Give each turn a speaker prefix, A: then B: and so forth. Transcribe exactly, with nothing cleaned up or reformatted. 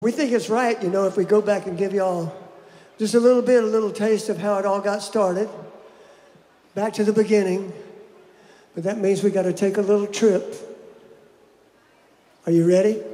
A: We think it's right, you know, if we go back and give y'all just a little bit, a little taste of how it all got started, back to the beginning. But that means we got to take a little trip. Are you ready?